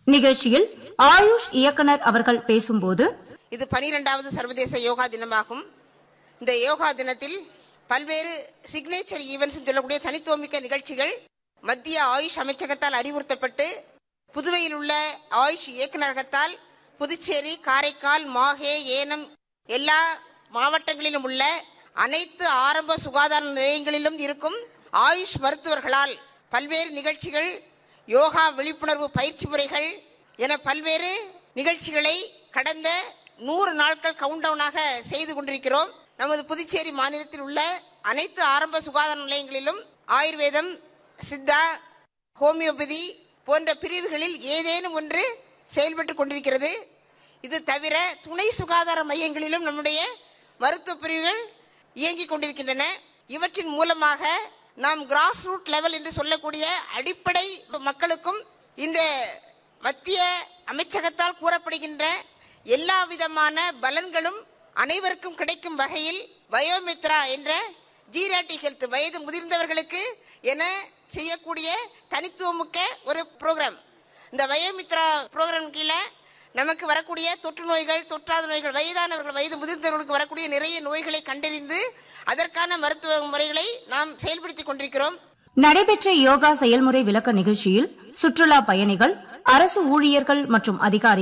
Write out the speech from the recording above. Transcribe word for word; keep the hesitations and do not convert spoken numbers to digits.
நிகழ்ச்சியில் ஆயுஷ் இயக்குனர் அவர்கள் பேசும்போது, இது பனிரெண்டாவது சர்வதேச யோகா தினமாகும். இந்த யோகா தினத்தில் பல்வேறு சிக்னேச்சர் ஈவென்ட்ஸ் சொல்லக்கூடிய தனித்துவமிக்க நிகழ்ச்சிகள் மத்திய ஆயுஷ் அமைச்சகத்தால் அறிவுறுத்தப்பட்டு புதுவையில் உள்ள ஆயுஷ் இயக்குநரகத்தால் புதுச்சேரி, காரைக்கால், மாஹே, ஏனம் எல்லா மாவட்டங்களிலும் உள்ள அனைத்து ஆரம்ப சுகாதார நிலையங்களிலும் இருக்கும் ஆயுஷ் மருத்துவர்களால் பல்வேறு நிகழ்ச்சிகள், யோகா விழிப்புணர்வு பயிற்சி முறைகள் என பல்வேறு நிகழ்ச்சிகளை கடந்த நூறு நாட்கள் கவுண்டவுனாக செய்து கொண்டிருக்கிறோம். நமது புதுச்சேரி மாநிலத்தில் உள்ள அனைத்து ஆரம்ப சுகாதார நிலையங்களிலும் ஆயுர்வேதம், சித்தா, ஹோமியோபதி போன்ற பிரிவுகளில் ஏதேனும் ஒன்று செயல்பட்டு கொண்டிருக்கிறது. இது தவிர துணை சுகாதார மையங்களிலும் நம்முடைய மருத்துவ பிரிவுகள் இயங்கிக் கொண்டிருக்கின்றன. இவற்றின் மூலமாக நாம் கிராஸ் ரூட் லெவல் என்று சொல்லக்கூடிய அடிப்படை மக்களுக்கும் இந்த மத்திய அமைச்சகத்தால் கூறப்படுகின்ற எல்லா விதமான பலன்களும் அனைவருக்கும் கிடைக்கும் வகையில் பயோமித்ரா என்ற ஜீராட்டிக் ஹெல்த் வயது முதிர்ந்தவர்களுக்கு என செய்யக்கூடிய தனித்துவமிக்க ஒரு ப்ரோக்ராம். இந்த பயோமித்ரா ப்ரோக்ராம் கீழே நமக்கு வரக்கூடிய தொற்று நோய்கள், தொற்றாத நோய்கள், வயதானவர்கள், வயது முதிர்ந்தவர்களுக்கு வரக்கூடிய நிறைய நோய்களை கண்டறிந்து அதற்கான மருத்துவ முறைகளை நாம் செயல்படுத்திக் கொண்டிருக்கிறோம். நடைபெற்ற யோகா செயல்முறை விளக்க நிகழ்ச்சியில் சுற்றுலா பயணிகள், அரசு ஊழியர்கள் மற்றும் அதிகாரிகள்